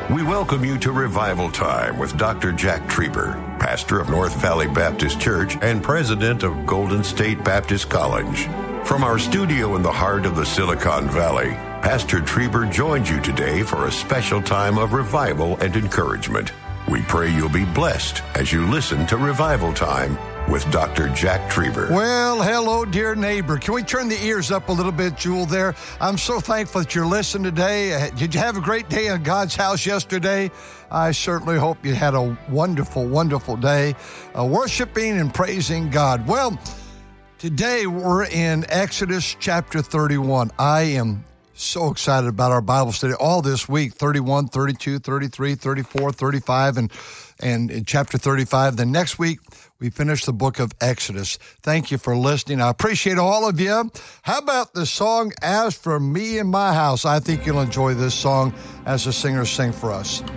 We welcome you to Revival Time with Dr. Jack Trieber, pastor of North Valley Baptist Church and president of Golden State Baptist College. From our studio in the heart of the Silicon Valley, Pastor Trieber joins you today for a special time of revival and encouragement. We pray you'll be blessed as you listen to Revival Time with Dr. Jack Trieber. Well, hello, dear neighbor. Can we turn the ears up a little bit, Jewel, there? I'm so thankful that you're listening today. Did you have a great day in God's house yesterday? I certainly hope you had a wonderful, wonderful day worshiping and praising God. Well, today we're in Exodus chapter 31. I am so excited about our Bible study all this week, 31, 32, 33, 34, 35, and in chapter 35. The next week, we finish the book of Exodus. Thank you for listening. I appreciate all of you. How about the song, As for Me and My House? I think you'll enjoy this song as the singers sing for us.